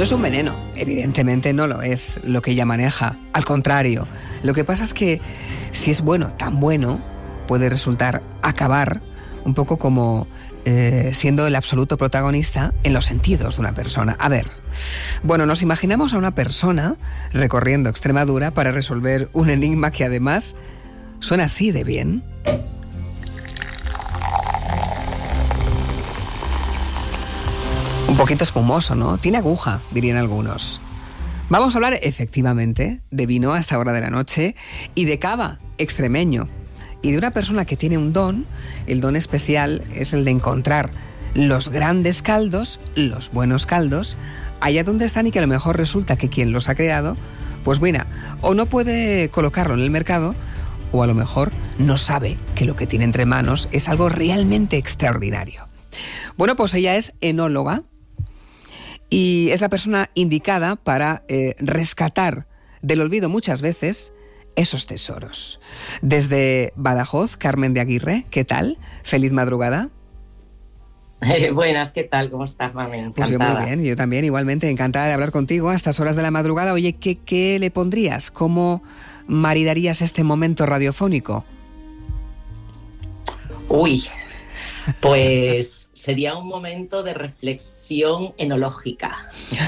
No es un veneno, evidentemente no lo es lo que ella maneja. Al contrario, lo que pasa es que si es bueno, tan bueno, puede acabar un poco como siendo el absoluto protagonista en los sentidos de una persona. A ver, bueno, nos imaginamos a una persona recorriendo Extremadura para resolver un enigma que además suena así de bien. Un poquito espumoso, ¿no? Tiene aguja, dirían algunos. Vamos a hablar efectivamente de vino a esta hora de la noche y de cava extremeño. Y de una persona que tiene un don. El don especial es el de encontrar los grandes caldos, los buenos caldos, allá donde están, y que a lo mejor resulta que quien los ha creado, pues bueno, o no puede colocarlo en el mercado, o a lo mejor no sabe que lo que tiene entre manos es algo realmente extraordinario. Bueno, pues ella es enóloga y es la persona indicada para rescatar del olvido muchas veces esos tesoros. Desde Badajoz, Carmen de Aguirre, ¿qué tal? Feliz madrugada. Buenas, ¿qué tal? ¿Cómo estás, mami? Encantada. Pues yo muy bien, yo también, igualmente, encantada de hablar contigo a estas horas de la madrugada. Oye, ¿qué le pondrías? ¿Cómo maridarías este momento radiofónico? Uy, pues sería un momento de reflexión enológica.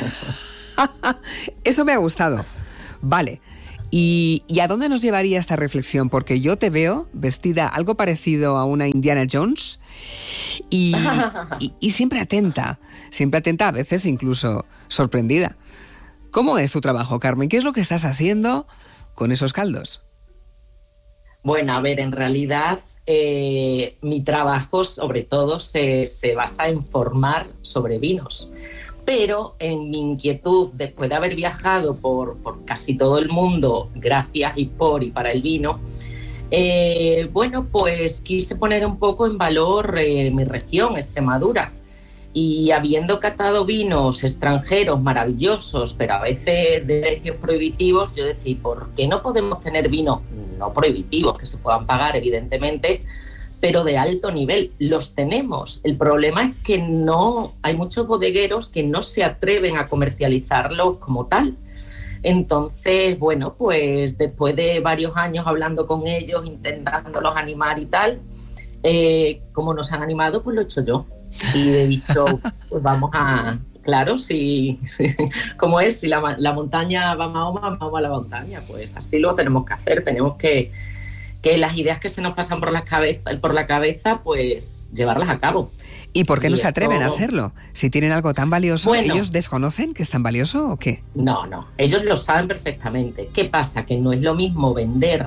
Eso me ha gustado. Vale. ¿Y a dónde nos llevaría esta reflexión? Porque yo te veo vestida algo parecido a una Indiana Jones y siempre atenta, a veces incluso sorprendida. ¿Cómo es tu trabajo, Carmen? ¿Qué es lo que estás haciendo con esos caldos? Bueno, a ver, en realidad mi trabajo sobre todo se basa en formar sobre vinos. Pero en mi inquietud, después de haber viajado por casi todo el mundo, gracias y para el vino, bueno, pues quise poner un poco en valor mi región, Extremadura. Y habiendo catado vinos extranjeros maravillosos, pero a veces de precios prohibitivos, yo decía, ¿por qué no podemos tener vinos no prohibitivos, que se puedan pagar, evidentemente, pero de alto nivel? Los tenemos. El problema es que no hay muchos bodegueros que no se atreven a comercializarlos como tal. Entonces, bueno, pues después de varios años hablando con ellos, intentándolos animar y tal, como nos han animado, pues lo he hecho yo. Y he dicho, pues vamos a... Claro, si como es, si la montaña va a Mahoma, vamos a la montaña. Pues así lo tenemos que hacer. Tenemos que las ideas que se nos pasan por la cabeza, pues llevarlas a cabo. ¿Y por qué no se atreven a hacerlo? Si tienen algo tan valioso, bueno, ¿ellos desconocen que es tan valioso o qué? No, ellos lo saben perfectamente. ¿Qué pasa? Que no es lo mismo vender,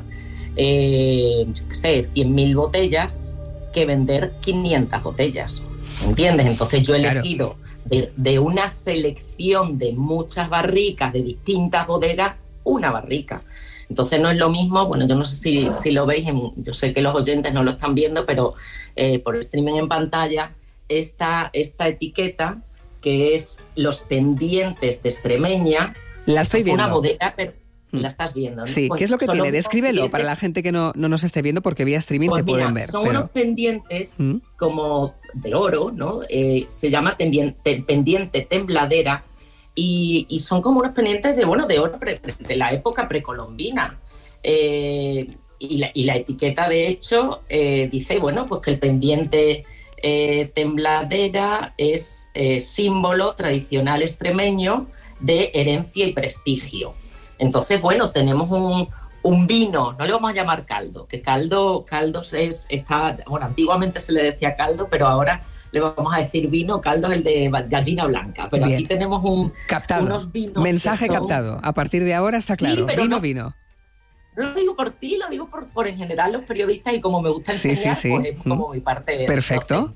100.000 botellas que vender 500 botellas, ¿entiendes? Entonces yo he elegido de una selección de muchas barricas, de distintas bodegas, una barrica. Entonces no es lo mismo, bueno, yo no sé si lo veis, yo sé que los oyentes no lo están viendo, pero por streaming en pantalla, esta etiqueta, que es los pendientes de Extremeña. La estoy viendo. Una bodega, pero la estás viendo, ¿no? Sí, pues, ¿qué es lo que tiene? Descríbelo para la gente que no nos esté viendo, porque vía streaming pues te pueden ver. Son unos pendientes como de oro, ¿no? Se llama pendiente tembladera. Y son como unos pendientes de oro de la época precolombina. Y la etiqueta, de hecho, dice, bueno, pues que el pendiente tembladera es símbolo tradicional extremeño de herencia y prestigio. Entonces, bueno, tenemos un vino, no le vamos a llamar caldo, que caldos bueno, antiguamente se le decía caldo, pero ahora le vamos a decir vino. Caldo es el de gallina blanca, pero bien. Aquí tenemos unos vinos. Mensaje captado. A partir de ahora está claro. Sí, vino. No lo digo por ti, lo digo por en general los periodistas, y como me gusta enseñar, pues es como mi parte. Perfecto.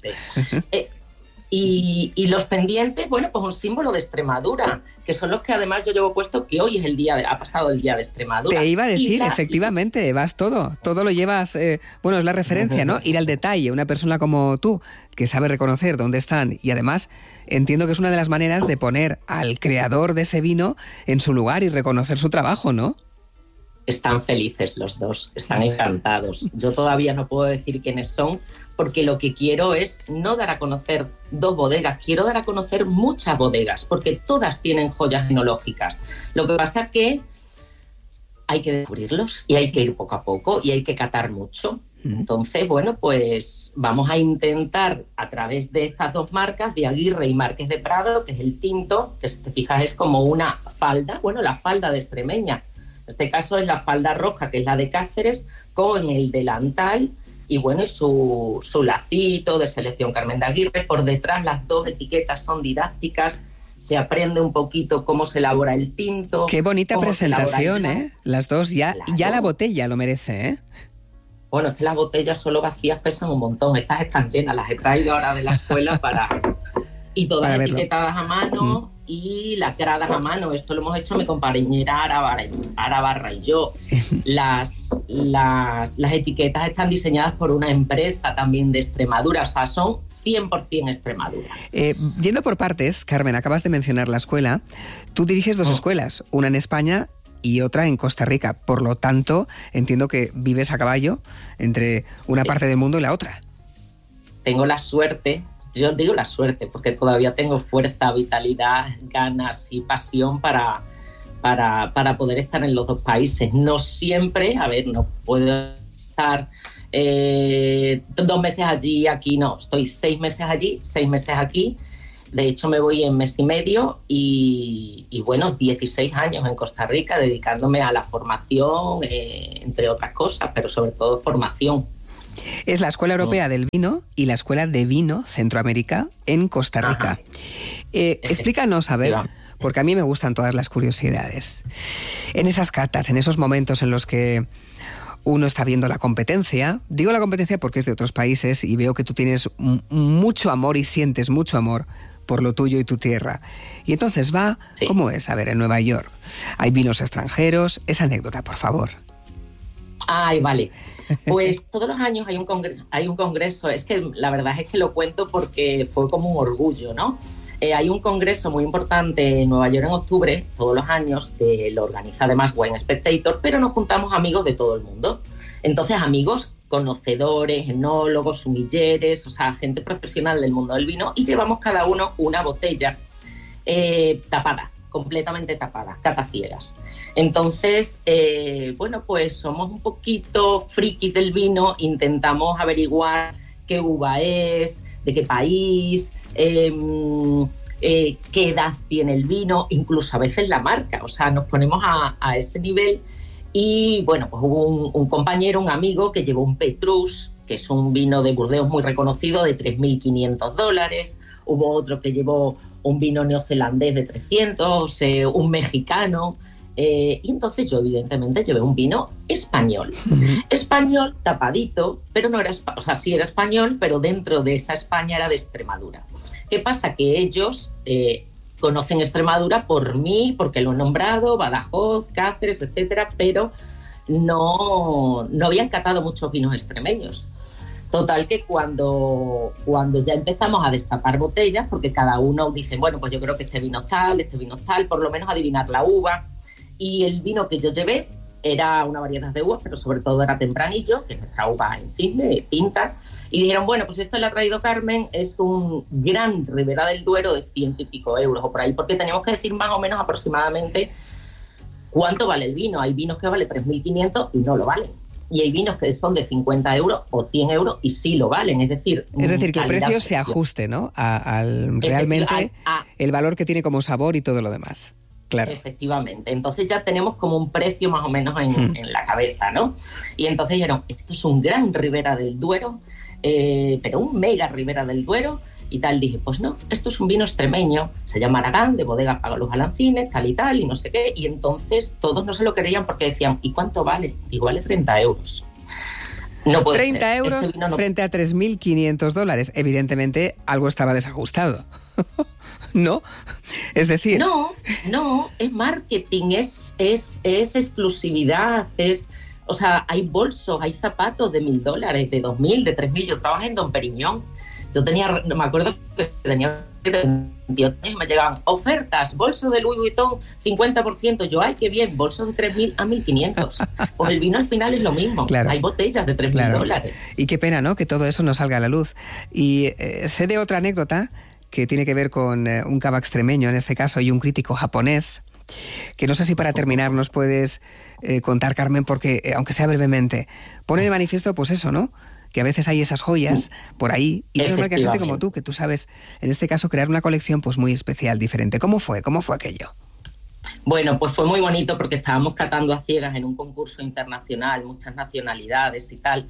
Y los pendientes, bueno, pues un símbolo de Extremadura, que son los que además yo llevo puesto, que hoy es ha pasado el día de Extremadura. Te iba a decir, efectivamente, vas todo lo llevas, bueno, es la referencia, ¿no? Ir al detalle, una persona como tú, que sabe reconocer dónde están, y además entiendo que es una de las maneras de poner al creador de ese vino en su lugar y reconocer su trabajo, ¿no? Están felices los dos, están encantados. Yo todavía no puedo decir quiénes son, porque lo que quiero es no dar a conocer 2 bodegas, quiero dar a conocer muchas bodegas, porque todas tienen joyas enológicas. Lo que pasa es que hay que descubrirlos y hay que ir poco a poco y hay que catar mucho. Entonces, bueno, pues vamos a intentar a través de estas 2 marcas, de Aguirre y Marqués de Prado, que es el tinto, que si te fijas es como una falda, bueno, la falda de extremeña. En este caso es la falda roja, que es la de Cáceres, con el delantal y bueno, y su lacito de selección Carmen de Aguirre. Por detrás las 2 etiquetas son didácticas, se aprende un poquito cómo se elabora el tinto. Qué bonita presentación, ¿eh? Las 2, ya, claro. Ya la botella lo merece, ¿eh? Bueno, es que las botellas solo vacías pesan un montón. Estas están llenas, las he traído ahora de la escuela para... Y todas para etiquetadas a mano y lacradas a mano. Esto lo hemos hecho mi compañera Ara Barra y yo. Las etiquetas están diseñadas por una empresa también de Extremadura, o sea, son 100% Extremadura. Yendo por partes, Carmen, acabas de mencionar la escuela. Tú diriges 2 escuelas, una en España y otra en Costa Rica. Por lo tanto, entiendo que vives a caballo entre una parte del mundo y la otra. Tengo la suerte, yo digo la suerte, porque todavía tengo fuerza, vitalidad, ganas y pasión para poder estar en los 2 países. No siempre, no puedo estar 2 meses allí, aquí no. Estoy 6 meses allí, 6 meses aquí. De hecho, me voy en mes y medio y bueno, 16 años en Costa Rica dedicándome a la formación, entre otras cosas, pero sobre todo formación. Es la Escuela Europea del Vino y la Escuela de Vino Centroamérica en Costa Rica. Explícanos, a ver, porque a mí me gustan todas las curiosidades. En esas catas, en esos momentos en los que uno está viendo la competencia, digo la competencia porque es de otros países y veo que tú tienes mucho amor y sientes mucho amor por lo tuyo y tu tierra. Y entonces sí. ¿Cómo es? A ver, en Nueva York hay vinos extranjeros. Esa anécdota, por favor. Ay, vale. Pues todos los años hay un congreso. Es que la verdad es que lo cuento porque fue como un orgullo, ¿no? Hay un congreso muy importante en Nueva York en octubre, todos los años, lo organiza además Wine Spectator, pero nos juntamos amigos de todo el mundo. Entonces, amigos conocedores, enólogos, sumilleres, o sea, gente profesional del mundo del vino, y llevamos cada uno una botella tapada, completamente tapada, cataciegas. Entonces, bueno, pues somos un poquito frikis del vino, intentamos averiguar qué uva es, de qué país, qué edad tiene el vino, incluso a veces la marca, o sea, nos ponemos a ese nivel. Y bueno, pues hubo un compañero, un amigo que llevó un Petrus, que es un vino de Burdeos muy reconocido, de $3.500. Hubo otro que llevó un vino neozelandés de 300, un mexicano. Y entonces yo evidentemente llevé un vino español. Español tapadito, pero no era, o sea, sí era español, pero dentro de esa España era de Extremadura. ¿Qué pasa? Que ellos conocen Extremadura por mí, porque lo he nombrado, Badajoz, Cáceres, etcétera, pero no habían catado muchos vinos extremeños. Total que cuando ya empezamos a destapar botellas, porque cada uno dice, bueno, pues yo creo que este vino tal, por lo menos adivinar la uva. Y el vino que yo llevé era una variedad de uvas, pero sobre todo era tempranillo, que es nuestra uva insigne, pinta. Y dijeron, bueno, pues esto lo ha traído Carmen, es un gran Ribera del Duero de 100 y pico euros o por ahí, porque teníamos que decir más o menos aproximadamente cuánto vale el vino. Hay vinos que valen 3.500 y no lo valen. Y hay vinos que son de 50 euros o 100 euros y sí lo valen. Es decir, que el precio se ajuste, ¿no? Al realmente el valor que tiene como sabor y todo lo demás. Claro. Efectivamente. Entonces ya tenemos como un precio más o menos en la cabeza, ¿no? Y entonces dijeron, esto es un gran Ribera del Duero, pero un mega Ribera del Duero y tal. Dije, pues no, esto es un vino extremeño, se llama Aragán, de bodega Pago los Balancines, tal y no sé qué. Y entonces todos no se lo creían porque decían, ¿y cuánto vale? Digo, vale 30 euros. No puede 30 ser. euros Este vino no... frente a $3.500. Evidentemente algo estaba desajustado. ¿No? Es decir... No, es marketing, es exclusividad, o sea, hay bolsos, hay zapatos de $1.000, de $2.000, de $3.000. Yo trabajé en Dom Perignon me acuerdo que tenía 28 años y me llegaban ofertas, bolso de Louis Vuitton 50%, yo, ay, qué bien, bolsos de 3.000 a 1.500. Pues el vino al final es lo mismo, claro. Hay botellas de 3.000 dólares. Y qué pena, ¿no?, que todo eso no salga a la luz. Y sé de otra anécdota que tiene que ver con un cava extremeño, en este caso, y un crítico japonés, que no sé si para terminar nos puedes contar, Carmen, porque, aunque sea brevemente, pone de manifiesto, pues eso, ¿no?, que a veces hay esas joyas por ahí, y menos mal que hay gente como tú, que tú sabes, en este caso, crear una colección pues muy especial, diferente. ¿Cómo fue aquello? Bueno, pues fue muy bonito porque estábamos catando a ciegas en un concurso internacional, muchas nacionalidades y tal,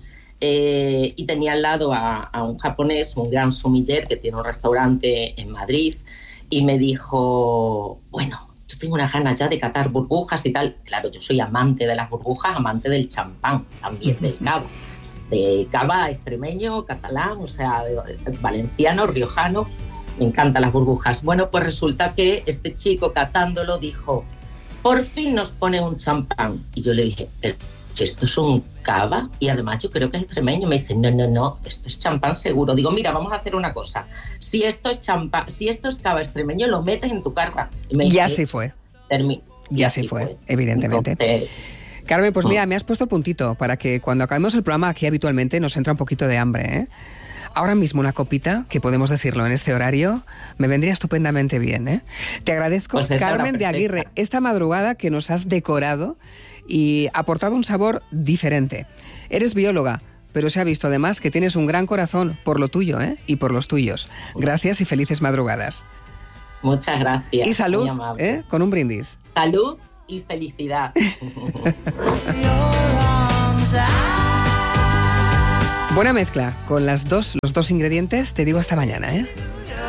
y tenía al lado a un japonés, un gran sommelier que tiene un restaurante en Madrid, y me dijo, bueno, yo tengo unas ganas ya de catar burbujas y tal. Claro, yo soy amante de las burbujas, amante del champán, también del cava. De cava extremeño, catalán, o sea, valenciano, riojano, me encantan las burbujas. Bueno, pues resulta que este chico catándolo dijo, por fin nos pone un champán. Y yo le dije, pero esto es un cava y además yo creo que es extremeño. Me dice, no, esto es champán seguro. Digo, mira, vamos a hacer una cosa, si esto es champán, si esto es cava extremeño, lo metes en tu carta. Y me dice, ya sí fue. Ya sí fue, evidentemente. Entonces, Carmen, pues mira, me has puesto el puntito para que cuando acabemos el programa aquí habitualmente nos entra un poquito de hambre, ¿eh? Ahora mismo una copita, que podemos decirlo en este horario, me vendría estupendamente bien, ¿eh? Te agradezco, pues Carmen de Aguirre, esta madrugada que nos has decorado y aportado un sabor diferente. Eres bióloga, pero se ha visto además que tienes un gran corazón por lo tuyo, ¿eh?, y por los tuyos. Gracias y felices madrugadas. Muchas gracias. Y salud, ¿eh?, con un brindis. Salud y felicidad. Buena mezcla con los dos ingredientes. Te digo hasta mañana, ¿eh?